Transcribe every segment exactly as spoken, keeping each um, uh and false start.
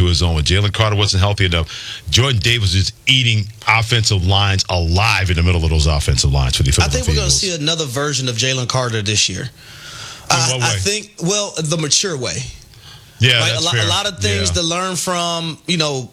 into his own. When Jalen Carter wasn't healthy enough, Jordan Davis is eating offensive lines alive in the middle of those offensive lines for the Philadelphia I think we're going to Eagles. see another version of Jalen Carter this year. In I, what way? I think, well, the mature way. Yeah, right? that's a, lot, fair. a lot of things yeah. to learn from, you know,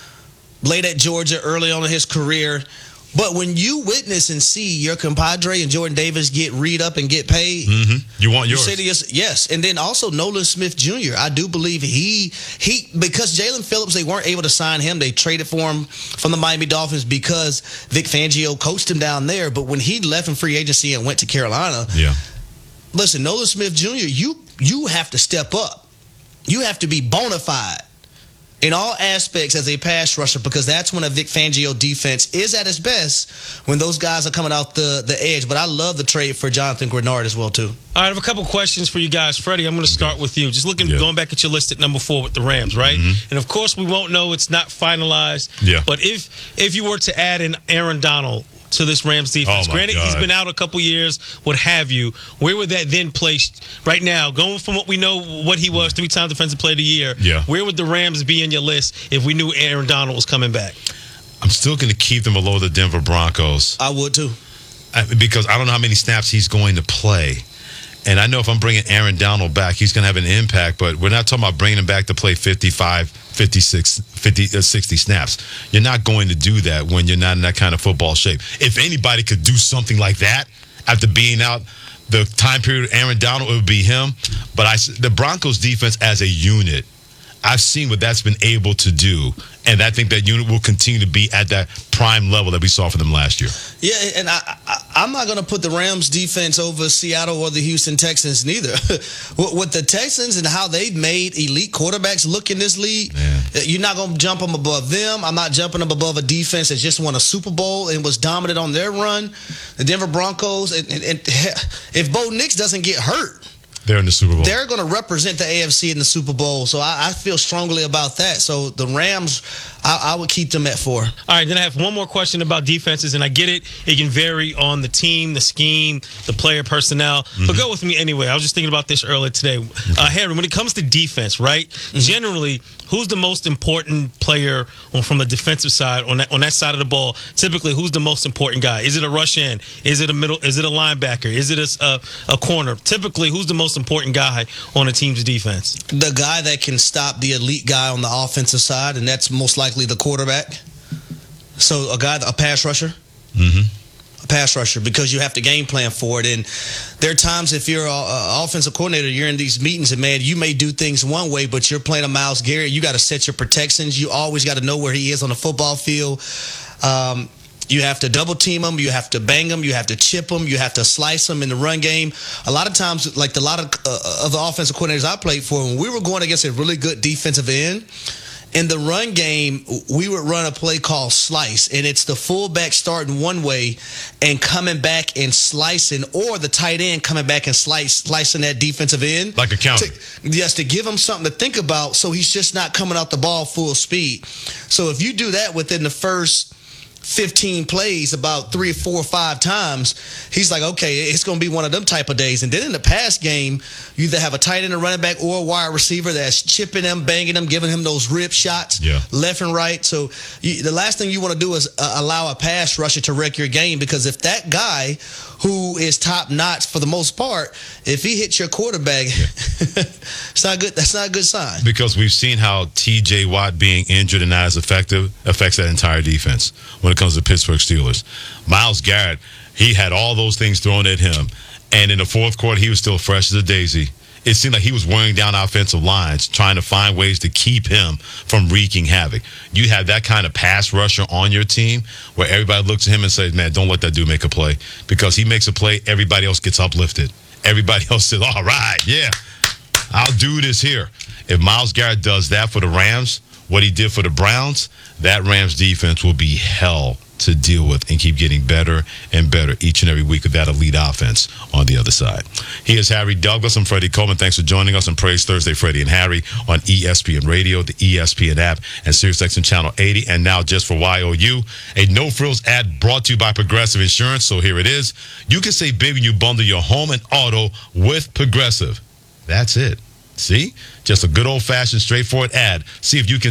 late at Georgia, early on in his career. But when you witness and see your compadre and Jordan Davis get read up and get paid, mm-hmm. you want yours. You say to yourself, yes. And then also Nolan Smith Junior I do believe he he because Jalen Phillips, they weren't able to sign him. They traded for him from the Miami Dolphins because Vic Fangio coached him down there. But when he left in free agency and went to Carolina, yeah. listen, Nolan Smith Junior, you you have to step up. You have to be bona fide in all aspects as a pass rusher, because that's when a Vic Fangio defense is at its best, when those guys are coming out the, the edge. But I love the trade for Jonathan Grenard as well, too. All right, I have a couple questions for you guys. Freddie, I'm going to start with you. Just looking, yeah. going back at your list at number four with the Rams, right? Mm-hmm. And, of course, we won't know. It's not finalized. Yeah. But if if you were to add in Aaron Donald to this Rams defense, oh granted, God. he's been out a couple years, what have you, where would that then place right now, going from what we know what he was, three-time Defensive Player of the Year, yeah. where would the Rams be in your list if we knew Aaron Donald was coming back? I'm still going to keep them below the Denver Broncos. I would, too. I, because I don't know how many snaps he's going to play. And I know if I'm bringing Aaron Donald back, he's going to have an impact, but we're not talking about bringing him back to play fifty-five, fifty-six, fifty, uh, sixty snaps. You're not going to do that when you're not in that kind of football shape. If anybody could do something like that after being out the time period of Aaron Donald, it would be him. But I, the Broncos defense as a unit, I've seen what that's been able to do, and I think that unit will continue to be at that prime level that we saw for them last year. Yeah, and I, I, I'm not going to put the Rams defense over Seattle or the Houston Texans neither. With the Texans and how they've made elite quarterbacks look in this league, yeah. you're not going to jump them above them. I'm not jumping them above a defense that just won a Super Bowl and was dominant on their run. The Denver Broncos, and, and, and if Bo Nix doesn't get hurt, they're in the Super Bowl. They're going to represent the A F C in the Super Bowl, so I, I feel strongly about that. So the Rams, I, I would keep them at four. All right, then I have one more question about defenses, and I get it. It can vary on the team, the scheme, the player personnel. Mm-hmm. But go with me anyway. I was just thinking about this earlier today. Uh, Harry, when it comes to defense, right, mm-hmm. generally, who's the most important player on, from the defensive side, on that, on that side of the ball? Typically, who's the most important guy? Is it a rush end? Is it a middle? Is it a linebacker? Is it a, a, a corner? Typically, who's the most important guy on a team's defense? The guy that can stop the elite guy on the offensive side, and that's most likely the quarterback. So a guy, a pass rusher. Mm-hmm. A pass rusher, because you have to game plan for it. And there are times if you're an offensive coordinator, you're in these meetings, and, man, you may do things one way, but you're playing a Myles Garrett. You got to set your protections. You always got to know where he is on the football field. Um, You have to double team them. You have to bang them. You have to chip them. You have to slice them in the run game. A lot of times, like the lot of, uh, of the offensive coordinators I played for, when we were going against a really good defensive end, in the run game, we would run a play called slice, and it's the fullback starting one way and coming back and slicing, or the tight end coming back and slice, slicing that defensive end. Like a counter. To, yes, to give him something to think about, so he's just not coming out the ball full speed. So if you do that within the first fifteen plays about three or four or five times, he's like, okay, it's going to be one of them type of days. And then in the pass game, you either have a tight end, a running back, or a wide receiver that's chipping him, banging him, giving him those rip shots yeah. left and right. So you, the last thing you want to do is uh, allow a pass rusher to wreck your game, because if that guy who is top notch for the most part, if he hits your quarterback, yeah. it's not good. That's not a good sign. Because we've seen how T J Watt being injured and not as effective affects that entire defense when it comes to the Pittsburgh Steelers. Myles Garrett, he had all those things thrown at him, and in the fourth quarter, he was still fresh as a daisy. It seemed like he was wearing down offensive lines, trying to find ways to keep him from wreaking havoc. You have that kind of pass rusher on your team where everybody looks at him and says, man, don't let that dude make a play. Because he makes a play, everybody else gets uplifted. Everybody else says, all right, yeah, I'll do this here. If Myles Garrett does that for the Rams, what he did for the Browns, that Rams defense will be hell to deal with and keep getting better and better each and every week with that elite offense on the other side. He is Harry Douglas. I'm Freddie Coleman. Thanks for joining us on Praise Thursday, Freddie and Harry, on E S P N Radio, the E S P N app, and SiriusXM Channel eighty. And now, just for Y O U, a no-frills ad brought to you by Progressive Insurance. So here it is. You can save big when you bundle your home and auto with Progressive. That's it. See? Just a good old-fashioned, straightforward ad. See if you can